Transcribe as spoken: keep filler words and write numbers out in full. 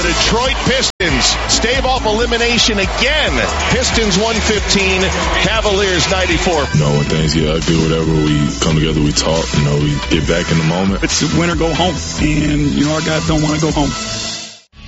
Detroit Pistons stave off elimination again. Pistons one fifteen, Cavaliers ninety-four. You know, when things get ugly, whatever, we come together, we talk, you know, we get back in the moment. It's win or go home, and, you know, our guys don't want to go home.